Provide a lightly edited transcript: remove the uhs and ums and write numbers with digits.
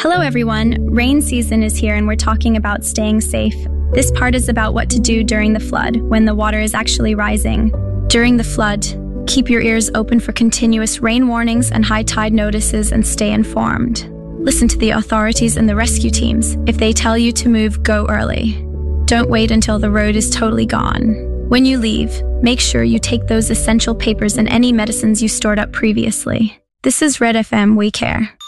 Hello everyone, rain season is here and we're talking about staying safe. This part is about what to do during the flood, when the water is actually rising. During the flood, keep your ears open for continuous rain warnings and high tide notices and stay informed. Listen to the authorities and the rescue teams. If they tell you to move, go early. Don't wait until the road is totally gone. When you leave, make sure you take those essential papers and any medicines you stored up previously. This is Red FM, we care.